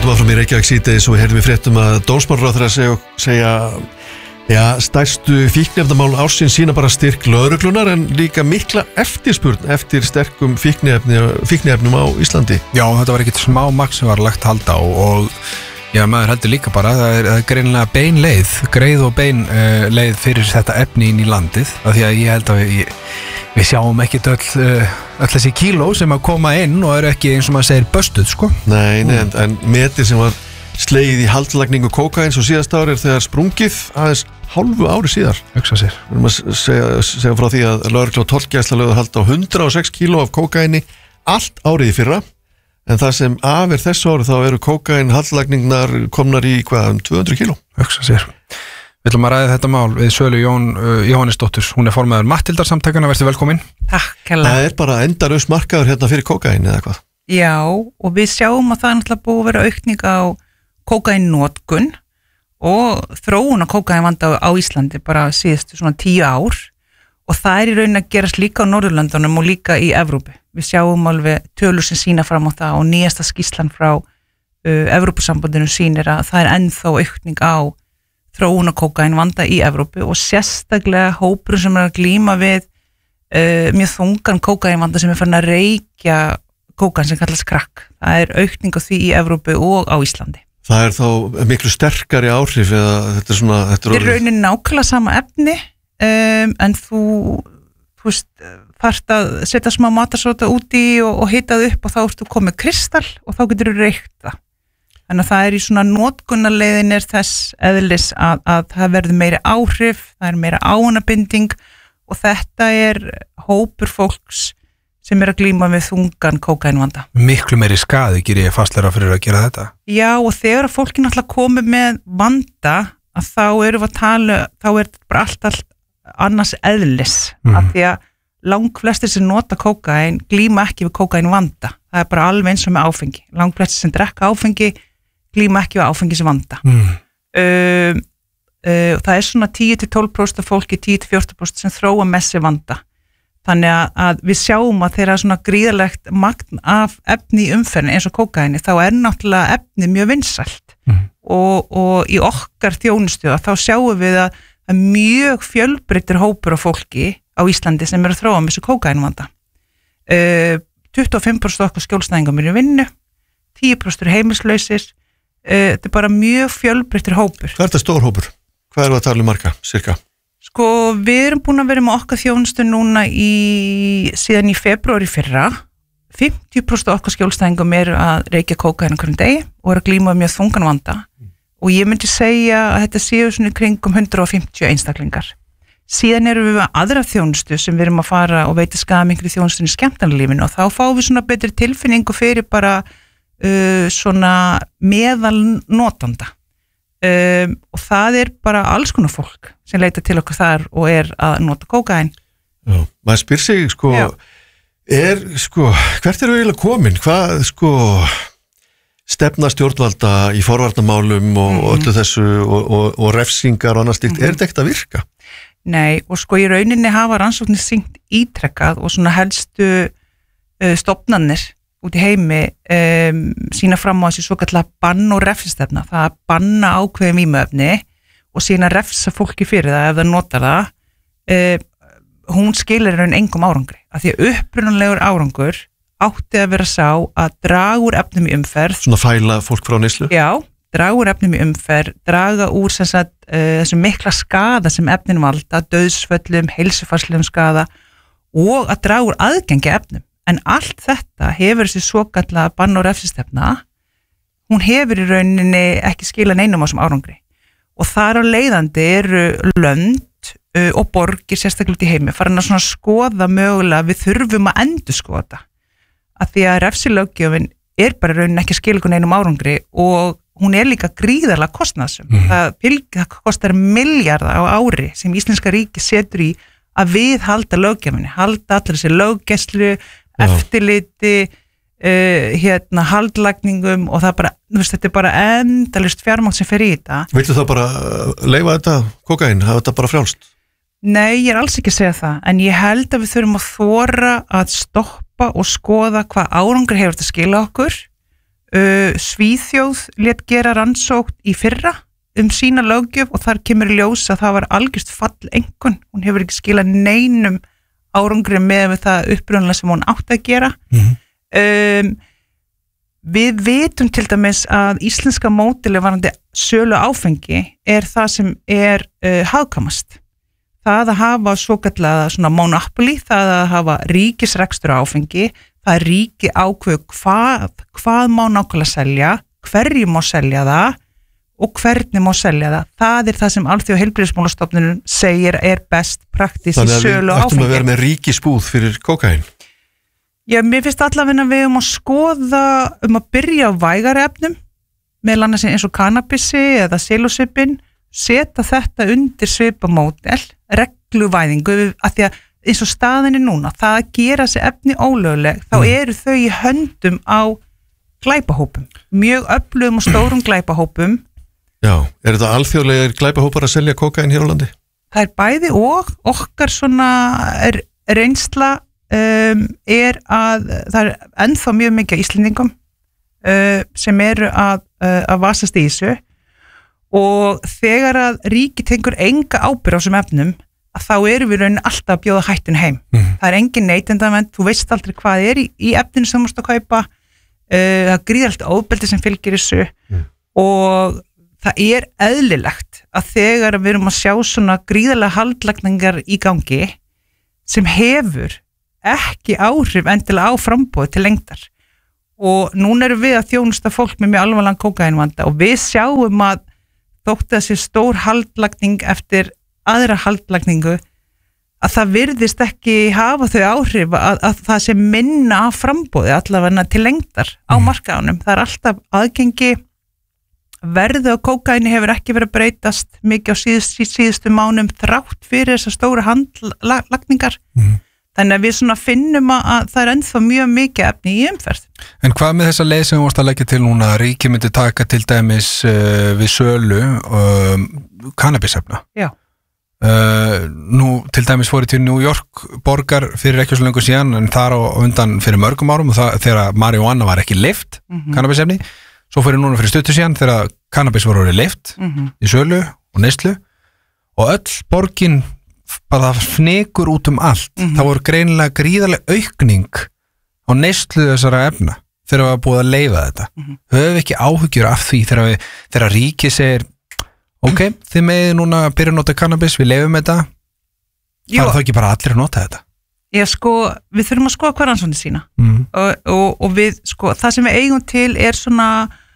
höldum áfram í Reykjavík síðdegis og heyrðum við fréttum að dómsmálaráðherra segja stærstu fíkniefnamál ársins sína bara styrk lögreglunar en líka mikla eftirspurn eftir sterkum fíkniefnum á Íslandi. Já, þetta var ekkert smá maks sem var lagt hald á og já, maður heldur líka bara það er greinilega bein leið, greið og bein leið fyrir þetta efni inn í landið af því að ég held að við sjáum ekkert öll þessi kíló sem að koma inn og eru ekki eins og maður segir böstuð, sko. Nei, en metið sem var slegið í haldlagningu kókaíns og síðast ári þegar sprungið aðeins hálfu ári síðar. Hugsa sér. Við erum að segja frá því að lögregla og tollgæsla lögðu hald á 106 kíló af kókaíni allt árið í fyrra en það sem af þessu ári þá eru kókaín haldlagningnar komnar í 200 kíló. Hugsa sér. Við ætlum að ræða þetta mál við Sölu Jóhannesdóttur. Hún er formaður Matthildarsamtakanna, verður velkomin. Takk, kærlega. Það er bara endalaus markaður hérna fyrir kókaín eða hvað? Já, og við sjáum að það er náttúrulega búið að vera aukning á kókaínnotkun og þróun á kókaínvanda á Íslandi bara síðustu svona 10 ár og það er í raunin að gerast líka á Norðurlöndunum og líka í Evrópu. Við sjáum alveg tölur sem sýna fram á það og nýjasta skýrslan frá Evrópusambandinu sýnir að það er ennþá aukning á þróun á kókaínvanda í Evrópu og sérstaklega hópur sem er að glíma við mjög þungan kókaínvanda sem er farin að reykja kókaín sem kallast crack. Það er aukning á því í Evrópu og á Íslandi. Það er þá miklu sterkari áhrif eða þetta er svona... Þetta er raunin nákvæmlega sama efni en þú veist, þarft að setja smá matarsóta úti og hita það upp og þá ertu komið kristall og þá getur þú reykt það. Þannig að það er í svona notkunarleiðinir þess eðlis að það verður meiri áhrif, það er meira ánabinding og þetta er hópur fólks sem er að glíma við þungan kókaínvanda. Miklu meiri skaði gerir ég fastlega fyrir að gera þetta. Já, og þegar að fólki náttúrulega komið með vanda að þá erum við að tala, þá er þetta bara allt annars eðlis af því að langflestir sem nota kókaín glíma ekki við kókaínvanda. Það er bara alveg eins og með áfengi. Langflestir sem drekka áfengi glíma ekki við áfengisvanda. Það er svona 10-12% af fólki, 10-14% sem þróa með sér vanda. Þannig að við sjáum að þeirra svona gríðarlegt magn af efni í umferðinni eins og kókaíni, þá er náttúrulega efni mjög vinsælt og í okkar þjónustu þá sjáum við að mjög fjölbreyttur hópur af fólki á Íslandi sem eru að þróa með þessu kókaínvanda. 25% okkar skjólstæðingar eru í vinnu, 10% eru heimilislausir. Þetta er bara mjög fjölbreyttur hópur. Hvað er þetta stór hópur? Hvað eru að tala um marga, cirka? Sko, við erum búin að vera með okkar þjónustu núna síðan í febrúar í fyrra. 50% okkar skjólstæðingum eru að reykja kókaín hverjum degi og eru að glíma mjög þungan vanda og ég myndi segja að þetta séu svona í kringum 150 einstaklingar. Síðan erum við með aðra þjónustu sem við erum að fara og veita skaðamingur í þjónustunni í skemmtanalífinu og þá fáum við svona betri tilfinningu fyrir bara svona meðal notanda og það er bara alls konar fólk sem leita til okkur þar og er að nota kókaín. Já, maður spyr sig hvert eru eiginlega komin? Hvað stefna stjórnvalda í forvarnamálum og öllu þessu og refsingar og annars slíkt, er þetta ekkert að virka? Nei, og í rauninni hafa rannsóknir sýnt ítrekkað og svona helstu stofnanir út í heimi sína fram á þessi svokallega bann- og refsistefna, það að banna ákveðum vímuefni og sína refsa fólki fyrir það ef það notar það, hún skilir raun engum árangri, af því að upprunalegur árangur átti að vera sá að draga úr efnum í umferð. Svona fæla fólk frá neyslu? Já, draga úr efnum í umferð, draga úr þessu mikla skaða sem efnin valda, dauðsföllum, heilsufarslegum skaða og að draga úr aðgengi efnum. En allt þetta hefur þessi svokallaða bann- og refsistefna, hún hefur í rauninni ekki skilað neinum á þessum árangri. Og þar á leiðandi eru lönd og borgir sérstaklega út í heimi farin að svona skoða mögulega við þurfum að endurskoða þetta. Af því að refsilöggjöfin er bara í rauninni ekki skilað neinum árangri og hún er líka gríðarlega kostnaðsum. Það kostar milljarða á ári sem íslenska ríki setur í að viðhalda löggjöfinni, halda allir þessi löggæslu, eftirliti, haldlagningum og það bara, þetta er bara endalaust fjármagn sem fer í þetta. Viltu þá bara leyfa þetta kókaín, hafa þetta bara frjálst? Nei, ég er alls ekki að segja það, en ég held að við þurfum að þora að stoppa og skoða hvað árangur hefur þetta skila okkur Svíþjóð lét gera rannsókn í fyrra sína löggjöf og þar kemur í ljós að það var algjört fallengun, hún hefur ekki skilað neinum árangri með það upprunalega sem hún átti að gera. Við vitum til dæmis að íslenska módeli varðandi sölu áfengi það sem hagkvæmast. Það að hafa svokallaða svona monopoly, það að hafa ríkisrekstur áfengi, það ríki ákveð hvað má nákvæmlega selja, hverju má selja það og hvernig má selja það. Það það sem Alþjóðaheilbrigðismálastofnunin segir best praktísk í sölu áfengi. Þannig að við ættum að vera með ríkisbúð fyrir kókaín? Já, mér finnst allavega við að skoða að byrja á vægari efnum, meðal annars eins og kannabissi eða psilocybin, setja þetta undir svipamódel, regluvæðingu, af því að eins og staðinni núna, það að gera þessi efni ólögleg, þá eru þau í höndum á glæpahópum, mjög öflugum og stórum glæpahópum. Já, þetta alþjóðlegir glæpahópar að selja kókaín hér á landi? Það bæði og okkar svona reynsla að það ennþá mjög mikið Íslendingum sem eru að vasast í þessu og þegar að ríki tengur enga ábyrgð á þessum efnum að þá erum við raunin alltaf að bjóða hættun heim. Það engin neytendavernd, þú veist aldrei hvað í efninu sem þú múst að kaupa, það gríðalegt ofbeldi sem fylgir þessu og það eðlilegt að þegar við erum að sjá svona gríðalega haldlagningar í gangi sem hefur ekki áhrif endilega á framboð til lengdar og núna erum við að þjónusta fólk með mjög alvarlegan kókaínvanda og við sjáum að þótt að sé stór haldlagning eftir aðra haldlagningu að það virðist ekki hafa þau áhrif að það sé minna af framboði allavega til lengdar á markaðunum. Það alltaf aðgengi verðið á kókaíni hefur ekki verið að breytast mikið á síðustu mánum þrátt fyrir þessar stóru handlagningar. Þannig að við svona finnum að það ennþá mjög mikið efni í umferð. En hvað með þessa leið sem við vorst að leggja til núna að ríki myndi taka til dæmis við sölu kannabisefna? Já. Nú til dæmis fóru til New York borgar fyrir ekki svo lengur síðan en þar á undan fyrir mörgum árum og það, þegar marihuana var ekki leyft, kannabisefni, svo fyrir núna fyrir stuttu síðan þegar kannabis var orðið leyft í sölu og neyslu og öll borgin bara fnekur út allt. Það voru greinilega gríðarleg aukning á neyslu þessara efna þegar við hafa búið að leyfa þetta. Höfum við ekki áhyggjur af því þegar ríkið segir ok, þið megið núna að byrja að nota kannabis, við leyfum þetta, það þá ekki bara allir að nota þetta? Já, sko, við þurfum að skoða hvað rannsóknir sína og við, sko, það sem við eigum til svona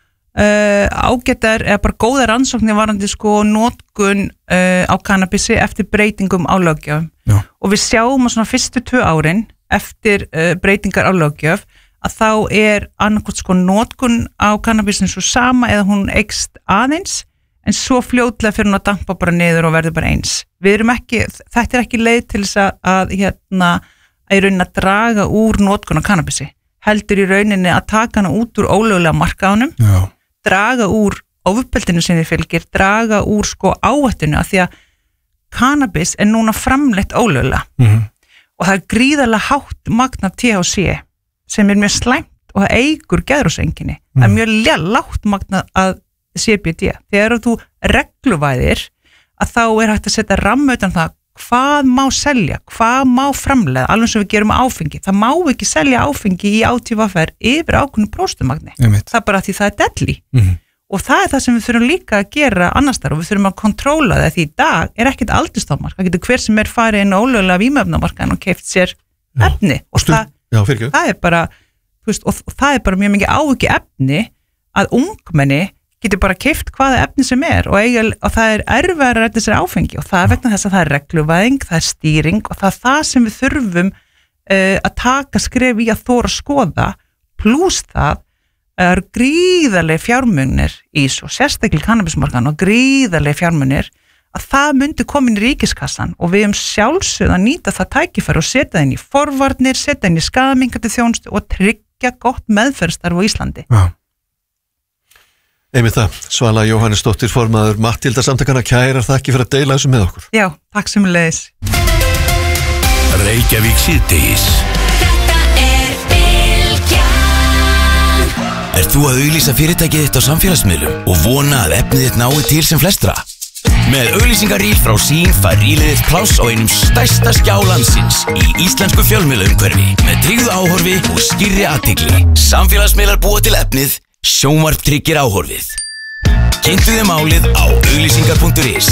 ágættar eða bara góðar rannsóknir varandi sko notkun á kannabisi eftir breytingum á löggjöf og við sjáum á svona fyrstu 2 árin eftir breytingar á löggjöf að þá annarkot sko notkun á kannabisinu svo sama eða hún eykst aðeins en svo fljótlega fyrir hún að dampa bara niður og verður bara eins. Við erum ekki, þetta ekki leið til þess að í rauninni að draga úr notkun á kannabisi, heldur í rauninni að taka hana út úr ólöglega markaðunum, draga úr ofbeldinu sem þið fylgir, draga úr sko áhættunu af því að kannabis núna framleitt ólöglega og það gríðarlega hátt magn af THC sem mjög slæmt og það eykur geðrúseinkenni. Það mjög lágt magn af CBD. Þegar þú regluvæðir að þá hægt að setja ramma utan það hvað má selja, hvað má framleiða, alveg sem við gerum áfengi. Það má ekki selja áfengi í átífaferð yfir ákveðnu próstumagni. Það bara því það deadly. Og það það sem við þurfum líka að gera annars þar og við þurfum að kontróla það því í dag ekkert aldurstámark. Það getur hver sem farið inn á ólöglega vímuefnamarkaðinn og keypt sér efni. Og það bara, þú veist, og það bara mjög mikið áhyggju efni að ungmenni getur bara keypt hvaða efni sem og það erfiðara að þessari áfengi og það vegna þess að það regluvæðing, það stýring og það sem við þurfum að taka skref í að þóra skoða pluss það gríðarlega fjármunir í svo sérstaklega kannabismarkaðan og gríðarlega fjármunir að það myndi koma inn í ríkiskassan og við sjálfsögð að nýta það tækifæri og setja það inn í forvarnir, setja það inn í skaðaminkandi þjónustu og tryggja gott meðferðarstarf á Íslandi. Einmitt það, Svala Jóhannesdóttir formaður Matthilda samtakana kærar þakki fyrir að deila þessu með okkur. Já, takk sömuleiðis. Reykjavík síðdegis. Þetta Bylgjan. þú að auglýsa fyrirtækið þitt á samfélagsmiðlum og vona að efnið þitt nái til sem flestra? Með auglýsingaríl frá Sýn fær rílið þitt pláss á einum stærsta skjá landsins í íslensku fjölmiðlaumhverfi með tryggðu áhorfi og skýrri athygli. Samfélagsmiðlar búa til efnið, sjónvarp tryggir áhorfið. Kynntu þið málið á auglýsingar.is.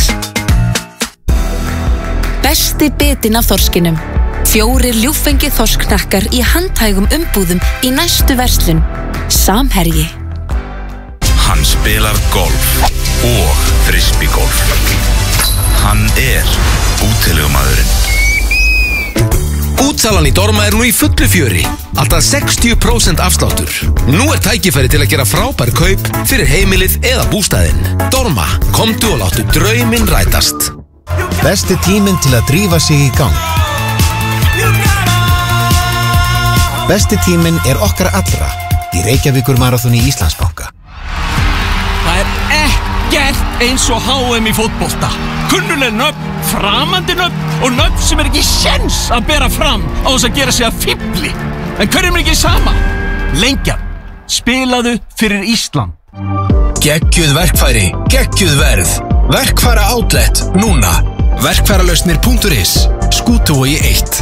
Besti bitinn af þorskinum. 4 ljúffengi þorskknakkar í handhægum umbúðum í næstu verslun. Samherji. Hann spilar golf og frisbeegolf. Hann útilegumaðurinn. Útsalan í Dorma nú í fullu fjöri. Alltaf 60% afsláttur. Nú tækifæri til að gera frábær kaup fyrir heimilið eða bústaðinn. Dorma, komdu og láttu drauminn rætast. Besti tíminn til að drífa sig í gang. Besti tíminn okkar allra í Reykjavíkur Marathoni Íslandsbanka. Það ekkert eins og HM í fótbolta. Kunnuleg nöfn, framandi nöfn og nöfn sem ekki séns að bera fram á þess að gera sig að fífli. En hverjum ekki sama? Lengjan, spilaðu fyrir Ísland. Geggjuð verkfæri, geggjuð verð. Verkfæra outlet, núna. Verkfæralausnir.is, Skútuvogi 1.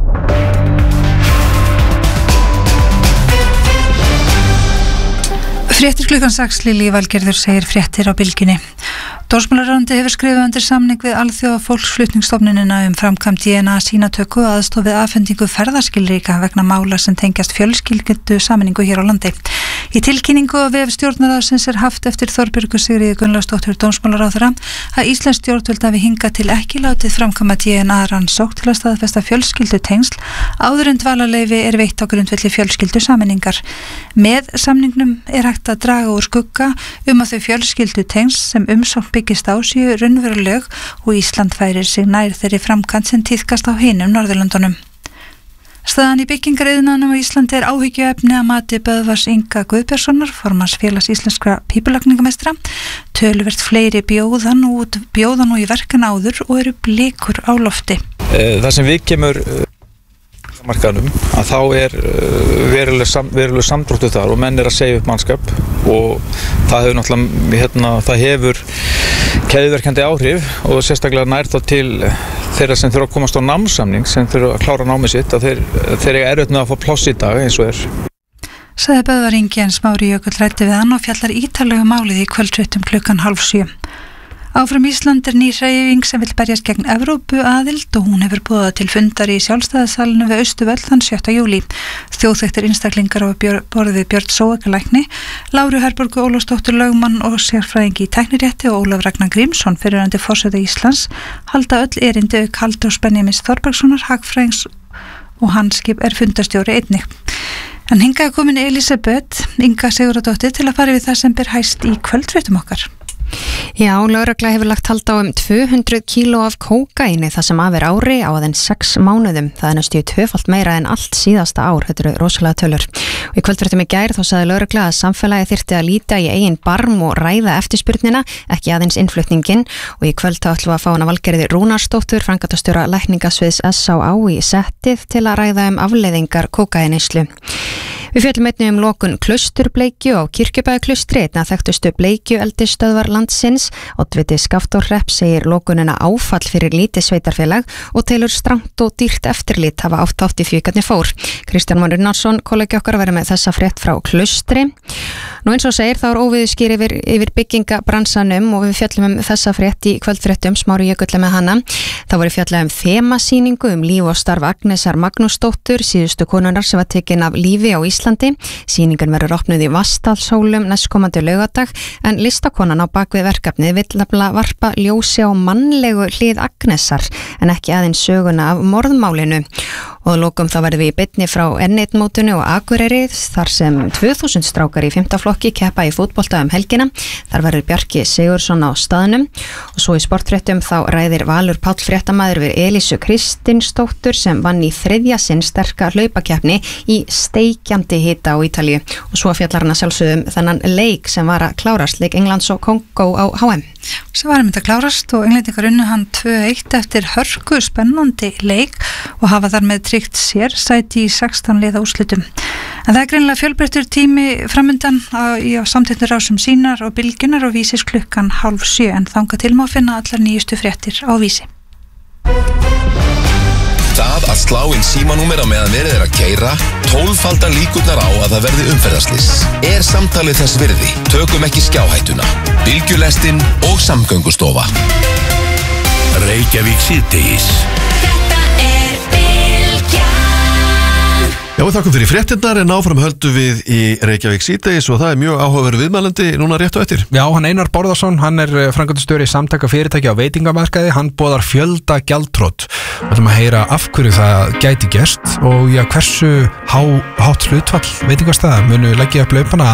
Fréttir klukkan 6, Lilja Valgerður segir fréttir á bylgjunni. Dómsmálaráðuneytið hefur skrifað undir samning við Alþjóða fólksflutningsstofnunina framkvæmd DNA sýnatöku og aðstoð við afhendingu ferðaskilríkja vegna mála sem tengjast fjölskyldu sameiningu hér á landi. Í tilkynningu á vef stjórnarráðsins haft eftir Þorbjörgu Sigríði Gunnlaugsdóttur dómsmálaráðherra að íslensk stjórnvöld hafi hingað til ekki látið framkvæma DNA rannsókn til að staðfesta fjölskyldutengsl áður en dvalarleyfi veitt á grundvelli fjölskyldu sameiningar. Með samningnum hægt að draga úr skugga að þau fjölskyldutengsl sem umsókn byggist á séu raunveruleg og Ísland færir sig nær þeirri framkvæmd sem tíðkast á hinum Norðurlöndunum. Staðan í byggingariðnaðinum á Íslandi áhyggjuefni að mati Böðvars Inga Guðbjörnssonar, formanns félags íslenskra pípulagningameistara. Töluvert fleiri bjóða nú í verkan áður og eru blikur á lofti. Það sem við kemur markaðnum að þá veruleg samdráttur þar og menn að segja upp mannskap og það hefur náttúrulega það hefur keðjuverkandi áhrif og sérstaklega nær þá til þeirra sem þurfa að komast á námssamning sem þurfa að klára námið sitt að þeir eiga erfitt með að fá pláss í dag eins og Sagði Böðvar Ingi en Smári Jökull ræddi við hann og fjallar ítarlega málið í kvöldfréttum klukkan 6:30. Áfram Ísland ný hreyfing sem vill berjast gegn Evrópu aðild og hún hefur boðað til fundar í Sjálfstæðissalnum við Austurvöll þann 7. júlí. Þjóðþekktir einstaklingar á borð við Björn Sóegalækni, Láru Herborgu Ólafsdóttur lögmann og sérfræðingi í tæknirétti og Ólaf Ragnar Grímsson fyrrverandi forseta Íslands halda öll erindi auk Halldórs Benjamins Þorbergssonar hagfræðings og hann fundarstjóri einnig. En hingað komin Elísabet Inga Sigurðardóttir til að fara við það sem ber hæst í kvöldfréttum okkar. Já, lögregla hefur lagt hald á 200 kíló af kókaíni það sem af ári á aðeins 6 mánuðum. Það næstu 2-falt meira en allt síðasta ár, þetta eru rosalega tölur. Og í kvöldfréttum í gær þá sagði lögregla að samfélagið þyrfti að líta í eigin barm og ræða eftirspurnina, ekki aðeins innflutningin. Og í kvöld þá ætlum við að fá hana Valgerði Rúnarsdóttur, framkvæmdastjóra lækningasviðs SÁÁ í settið til að ræða afleiðingar kókaíneyslu. Við fjöllum einnig lokun Klausturbleikju á Kirkjubæjarklaustri, einna þekktustu bleikjueldisstöðvar landsins. Oddviti Skaftárhrepps segir lokunina áfall fyrir lítið sveitarfélag og telur strangt og dýrt eftirlit hafa átt í því hvernig fór. Kristján Már Unnarsson, kollegi okkar, verið með þessa frétt frá Klaustri. Nú eins og segir, þá óviðurskýr yfir byggingabransanum og við fjöllum þessa frétt í kvöldfréttum, Smári Jökull með hana. Það voru fjallað þemasýningu líf og starf Agnesar Magnúsdóttur, síðustu konunnar sem var tekin af lífi á Íslandi. Sýningun verður opnuð í Vatnsdalshólum næstkomandi laugardag en listakonan á bakvið verkefnið vill nefnilega varpa ljósi á mannlegu hlið Agnesar en ekki aðeins söguna af morðmálinu. Og lokum þá verðum við í beinni frá N1-mótinu og Akureyri þar sem 2000 strákar í 5. flokki keppa í fótbolta helgina. Þar verður Bjarki Sigurðsson á staðnum og svo í sportfréttum þá ræðir Valur Páll fréttamaður við Elísu Kristinsdóttur sem vann í 3. sinn sterka hlaupakeppni í steikjandi hita á Ítalíu og svo fjallar hann að sjálfsögum þennan leik sem var að klárast, leik Englands og Kongó á HM. Sem var að klárast og englendingar unnu hann 2-1 eftir hörku spennandi leik og hafa þar með tryggt sér sæti í 16 liða úrslitum. En það greinilega fjölbreyttur tími framundan á samtæknir ásum sínar og bylgjunar og vísis klukkan 6:30 en þangað til má finna allar nýjustu fréttir á vísi. Það að slá inn símanúmer á meðan verið að keyra 12-faldan líkurnar á að það verði umferðarslys. Er samtalið þess virði? Tökum ekki skjáhættuna. Bylgjulestin og Samgöngustofa. Reykjavík síðdegis. Já, við þakkum fyrir fréttinnar en áfram höldum við í Reykjavík síðdegis og það er mjög áhugaverður viðmælandi núna rétt á eftir. Já, hann Einar Bárðarsson, hann framkvæmdastjóri Samtaka fyrirtækja á veitingamarkaði, hann boðar fjölda gjaldþrot. Við ætlum að heyra af hverju það gæti gerst og hversu hátt hlutfall veitingastæða munu leggja upp laupana